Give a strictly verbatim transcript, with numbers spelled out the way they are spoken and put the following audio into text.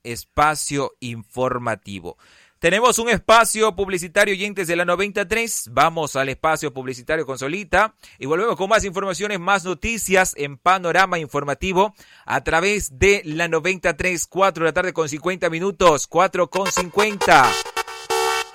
espacio informativo. Tenemos un espacio publicitario, oyentes de la noventa y tres. Vamos al espacio publicitario con Solita y volvemos con más informaciones, más noticias en Panorama Informativo a través de la noventa y tres, cuatro de la tarde con cincuenta minutos, cuatro con cincuenta.